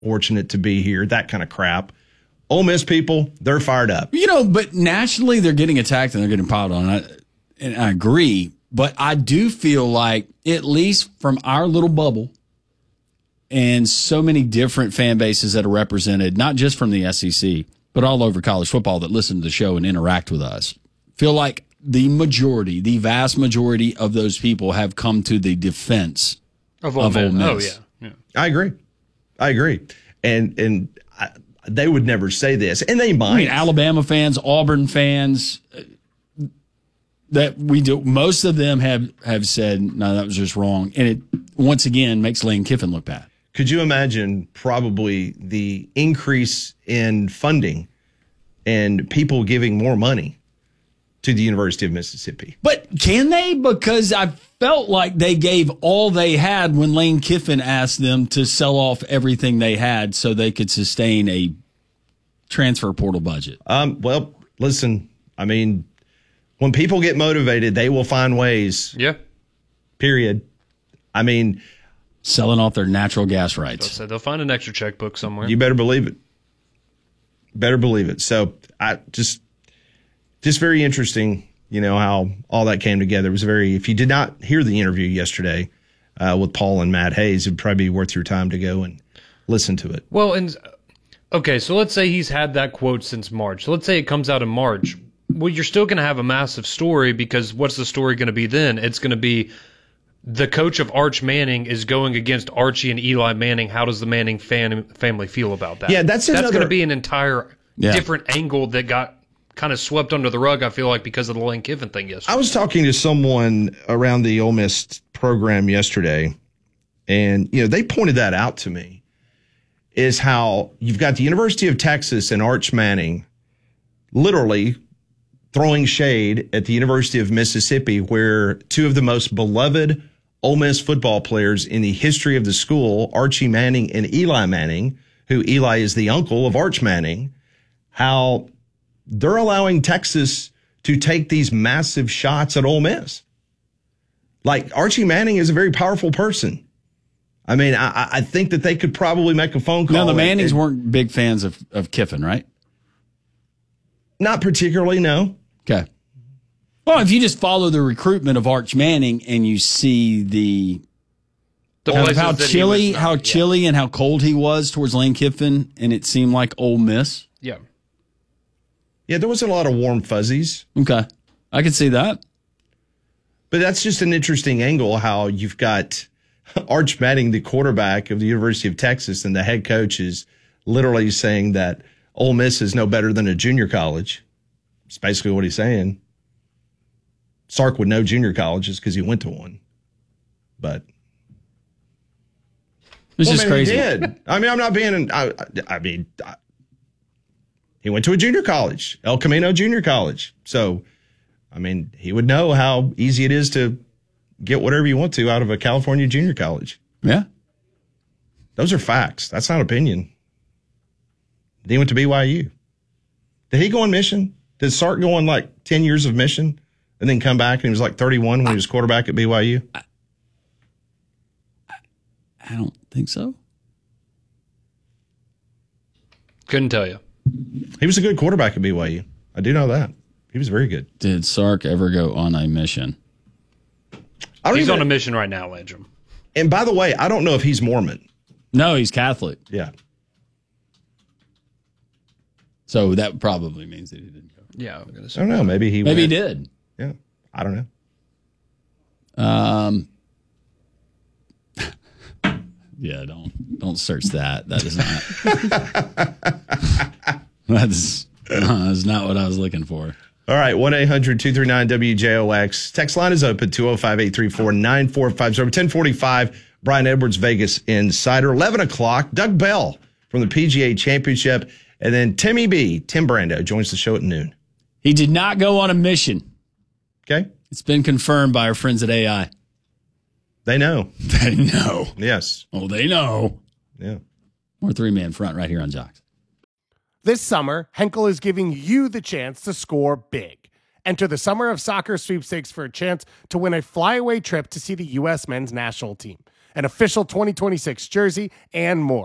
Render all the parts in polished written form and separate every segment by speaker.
Speaker 1: fortunate to be here, that kind of crap. Ole Miss people, they're fired up.
Speaker 2: But nationally, they're getting attacked and they're getting piled on. And I agree. But I do feel like, at least from our little bubble, and so many different fan bases that are represented, not just from the SEC, but all over college football that listen to the show and interact with us, feel like the vast majority of those people have come to the defense of Ole Miss.
Speaker 3: Oh, yeah.
Speaker 1: I agree. And they would never say this, and they might.
Speaker 2: I mean, Alabama fans, Auburn fans, that we do. Most of them have said, no, that was just wrong. And it, once again, makes Lane Kiffin look bad.
Speaker 1: Could you imagine probably the increase in funding and people giving more money to the University of Mississippi?
Speaker 2: But can they? Because I felt like they gave all they had when Lane Kiffin asked them to sell off everything they had so they could sustain a transfer portal budget.
Speaker 1: Well, listen, I mean, when people get motivated, they will find ways.
Speaker 3: Yeah.
Speaker 1: Period. I mean,
Speaker 2: selling off their natural gas rights.
Speaker 3: They'll find an extra checkbook somewhere.
Speaker 1: You better believe it. Better believe it. So I just very interesting, how all that came together. It was if you did not hear the interview yesterday with Paul and Matt Hayes, it'd probably be worth your time to go and listen to it.
Speaker 3: Well, okay, so let's say he's had that quote since March. So let's say it comes out in March. Well, you're still going to have a massive story, because what's the story going to be then? It's going to be the coach of Arch Manning is going against Archie and Eli Manning. How does the Manning family feel about that?
Speaker 1: Yeah, that's
Speaker 3: going to be an entire different angle that got kind of swept under the rug, I feel like, because of the Lane Kiffin thing yesterday.
Speaker 1: I was talking to someone around the Ole Miss program yesterday, and they pointed that out to me, is how you've got the University of Texas and Arch Manning literally throwing shade at the University of Mississippi, where two of the most beloved Ole Miss football players in the history of the school, Archie Manning and Eli Manning, who Eli is the uncle of Arch Manning, how they're allowing Texas to take these massive shots at Ole Miss. Like, Archie Manning is a very powerful person. I mean, I think that they could probably make a phone call.
Speaker 2: Now, the Mannings weren't big fans of Kiffin, right?
Speaker 1: Not particularly, no.
Speaker 2: Okay. Well, if you just follow the recruitment of Arch Manning and you see how chilly and how cold he was towards Lane Kiffin, and it seemed like Ole Miss.
Speaker 3: Yeah.
Speaker 1: Yeah, there wasn't a lot of warm fuzzies.
Speaker 2: Okay. I can see that.
Speaker 1: But that's just an interesting angle, how you've got Arch Manning, the quarterback of the University of Texas, and the head coach is literally saying that Ole Miss is no better than a junior college. It's basically what he's saying. Sark would know junior colleges because he went to one. But
Speaker 2: it's just crazy.
Speaker 1: He did. I mean, I'm not being. He went to a junior college, El Camino Junior College. So, I mean, he would know how easy it is to get whatever you want to out of a California junior college.
Speaker 2: Yeah.
Speaker 1: Those are facts. That's not opinion. He went to BYU. Did he go on mission? Did Sark go on like 10 years of mission and then come back and he was like 31 when he was quarterback at BYU?
Speaker 2: I don't think so.
Speaker 3: Couldn't tell you.
Speaker 1: He was a good quarterback at BYU. I do know that. He was very good.
Speaker 2: Did Sark ever go on a mission?
Speaker 3: He's on a mission right now, Landrum.
Speaker 1: And by the way, I don't know if he's Mormon.
Speaker 2: No, he's Catholic.
Speaker 1: Yeah.
Speaker 2: So that probably means that he didn't go.
Speaker 3: Yeah, I'm gonna say.
Speaker 1: I don't know. Maybe he
Speaker 2: did.
Speaker 1: Yeah. I don't know.
Speaker 2: Yeah, don't search that. That is not. That's not what I was looking for.
Speaker 1: All right, 1-800-239-WJOX. Text line is open, 205-834-9450. 1045, Brian Edwards, Vegas Insider. 11 o'clock, Doug Bell from the PGA Championship. And then Tim Brando, joins the show at noon.
Speaker 2: He did not go on a mission.
Speaker 1: Okay.
Speaker 2: It's been confirmed by our friends at AI.
Speaker 1: They know.
Speaker 2: They know.
Speaker 1: Yes.
Speaker 2: Oh, they know.
Speaker 1: Yeah.
Speaker 2: We're three-man front right here on Jocks.
Speaker 4: This summer, Henkel is giving you the chance to score big. Enter the Summer of Soccer sweepstakes for a chance to win a flyaway trip to see the U.S. men's national team, an official 2026 jersey, and more.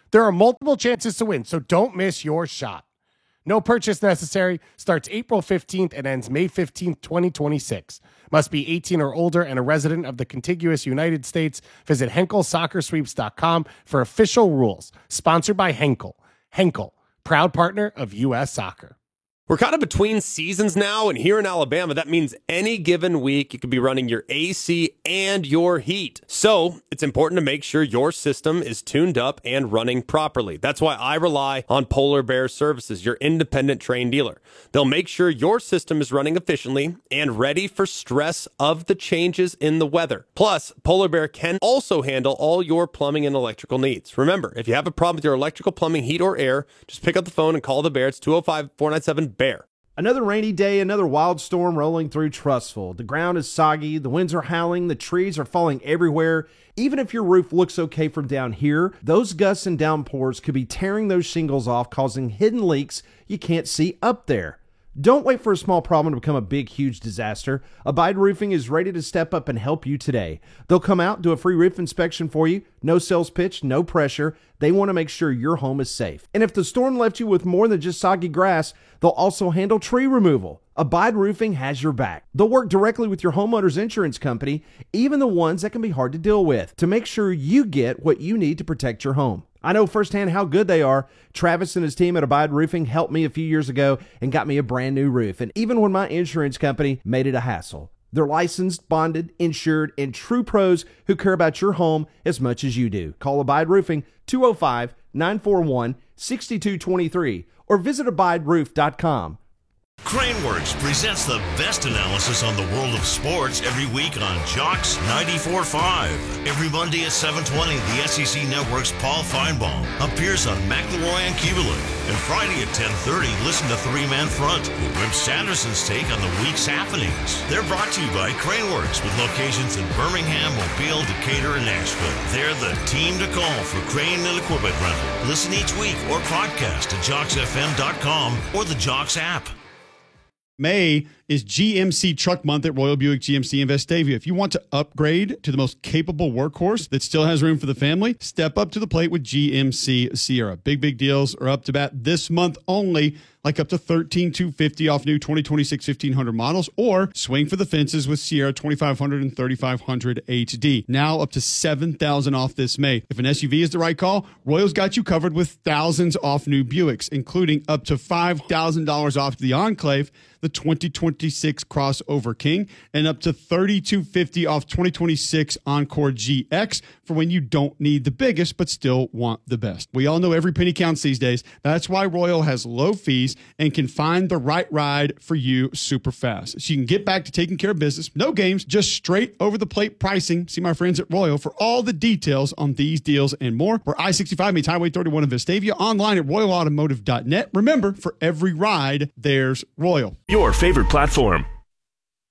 Speaker 4: There are multiple chances to win, so don't miss your shot. No purchase necessary. Starts April 15th and ends May 15th, 2026. Must be 18 or older and a resident of the contiguous United States. Visit HenkelSoccerSweeps.com for official rules. Sponsored by Henkel. Henkel, proud partner of U.S. Soccer.
Speaker 5: We're kind of between seasons now, and here in Alabama, that means any given week you could be running your AC and your heat. So it's important to make sure your system is tuned up and running properly. That's why I rely on Polar Bear Services, your independent Trane dealer. They'll make sure your system is running efficiently and ready for stress of the changes in the weather. Plus, Polar Bear can also handle all your plumbing and electrical needs. Remember, if you have a problem with your electrical, plumbing, heat, or air, just pick up the phone and call the Bear. It's 205-497-BEAR.
Speaker 6: Another rainy day, another wild storm rolling through Trussville. The ground is soggy, the winds are howling, the trees are falling everywhere. Even if your roof looks okay from down here, those gusts and downpours could be tearing those shingles off, causing hidden leaks you can't see up there. Don't wait for a small problem to become a big, huge disaster. Abide Roofing is ready to step up and help you today. They'll come out, do a free roof inspection for you. No sales pitch, no pressure. They want to make sure your home is safe. And if the storm left you with more than just soggy grass, they'll also handle tree removal. Abide Roofing has your back. They'll work directly with your homeowner's insurance company, even the ones that can be hard to deal with, to make sure you get what you need to protect your home. I know firsthand how good they are. Travis and his team at Abide Roofing helped me a few years ago and got me a brand new roof. And even when my insurance company made it a hassle, they're licensed, bonded, insured, and true pros who care about your home as much as you do. Call Abide Roofing 205-941-6223 or visit abideroof.com.
Speaker 7: Craneworks presents the best analysis on the world of sports every week on Jocks 94.5. Every Monday at 7:20, the SEC Network's Paul Feinbaum appears on McElroy and Kubelik. And Friday at 10:30, listen to Three Man Front with Rip Sanderson's take on the week's happenings. They're brought to you by Craneworks with locations in Birmingham, Mobile, Decatur, and Nashville. They're the team to call for crane and equipment rental. Listen each week or podcast at JocksFM.com or the Jocks app.
Speaker 8: May is GMC Truck Month at Royal Buick GMC in Vestavia. If you want to upgrade to the most capable workhorse that still has room for the family, step up to the plate with GMC Sierra. Big deals are up to bat this month only, like up to $13,250 off new 2026 1500 models, or swing for the fences with Sierra 2500 and 3500 HD. Now up to $7,000 off this May. If an SUV is the right call, Royal's got you covered with thousands off new Buicks, including up to $5,000 off the Enclave, the 2026 Crossover King, and up to $3,250 off 2026 Encore GX for when you don't need the biggest but still want the best. We all know every penny counts these days. That's why Royal has low fees and can find the right ride for you super fast. So you can get back to taking care of business. No games, just straight over the plate pricing. See my friends at Royal for all the details on these deals and more. Where I-65 meets Highway 31 in Vestavia, online at royalautomotive.net. Remember, for every ride, there's Royal.
Speaker 9: Your favorite platform.